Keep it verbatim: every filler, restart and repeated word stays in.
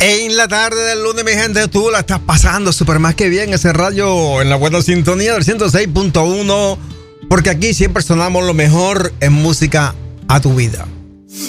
En la tarde del lunes, mi gente, tú la estás pasando súper más que bien. Ese radio en la buena sintonía del ciento seis punto uno, porque aquí siempre sonamos lo mejor en música a tu vida.